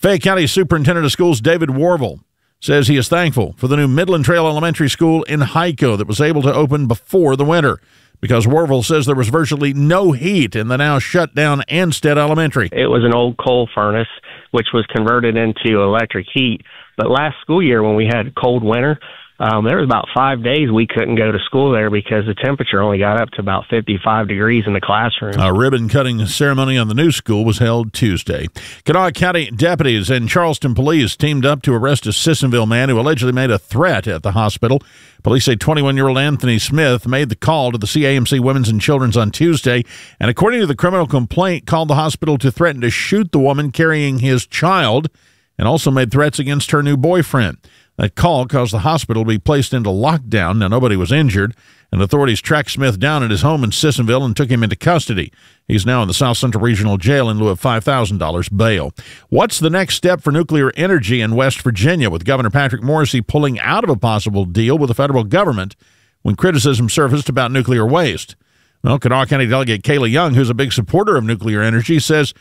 Fayette County Superintendent of Schools David Warvel says he is thankful for the new Midland Trail Elementary School in Hico that was able to open before the winter, because Warvel says there was virtually no heat in the now shut down Anstead Elementary. It was an old coal furnace, which was converted into electric heat. But last school year, when we had a cold winter, there was about 5 days we couldn't go to school there because the temperature only got up to about 55 degrees in the classroom. A ribbon-cutting ceremony on the new school was held Tuesday. Kanawha County deputies and Charleston police teamed up to arrest a Sissonville man who allegedly made a threat at the hospital. Police say 21-year-old Anthony Smith made the call to the CAMC Women's and Children's on Tuesday, and according to the criminal complaint, called the hospital to threaten to shoot the woman carrying his child, and also made threats against her new boyfriend. That call caused the hospital to be placed into lockdown. Now, nobody was injured, and authorities tracked Smith down at his home in Sissonville and took him into custody. He's now in the South Central Regional Jail in lieu of $5,000 bail. What's the next step for nuclear energy in West Virginia, with Governor Patrick Morrisey pulling out of a possible deal with the federal government when criticism surfaced about nuclear waste? Well, Kanawha County Delegate Kayla Young, who's a big supporter of nuclear energy, says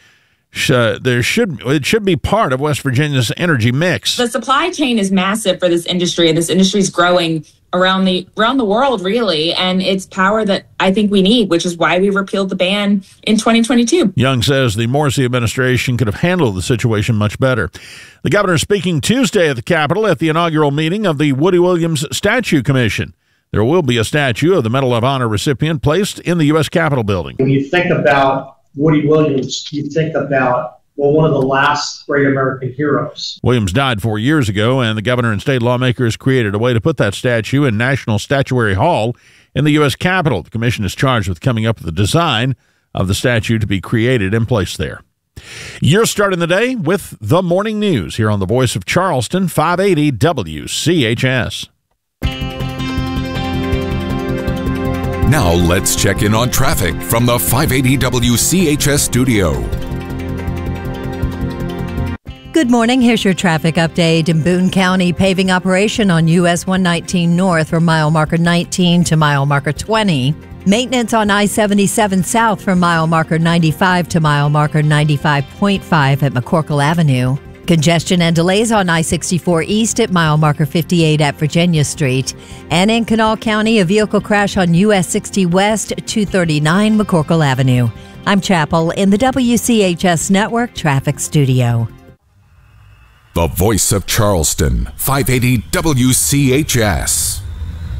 it should be part of West Virginia's energy mix. The supply chain is massive for this industry, and this industry is growing around the world, really, and it's power that I think we need, which is why we repealed the ban in 2022. Young says the Morrisey administration could have handled the situation much better. The governor speaking Tuesday at the Capitol at the inaugural meeting of the Woody Williams Statue Commission. There will be a statue of the Medal of Honor recipient placed in the U.S. Capitol building. When you think about Woody Williams, you think about, well, one of the last great American heroes. Williams died 4 years ago, and the governor and state lawmakers created a way to put that statue in National Statuary Hall in the U.S. Capitol. The commission is charged with coming up with the design of the statue to be created and placed there. You're starting the day with the morning news here on the Voice of Charleston, 580 WCHS. Now let's check in on traffic from the 580 WCHS studio. Good morning. Here's your traffic update. In Boone County, paving operation on US 119 North from mile marker 19 to mile marker 20. Maintenance on I-77 South from mile marker 95 to mile marker 95.5 at McCorkle Avenue. Congestion and delays on I-64 East at mile marker 58 at Virginia Street. And in Kanawha County, a vehicle crash on US 60 West, 239 McCorkle Avenue. I'm Chapel in the WCHS Network Traffic Studio. The Voice of Charleston, 580 WCHS.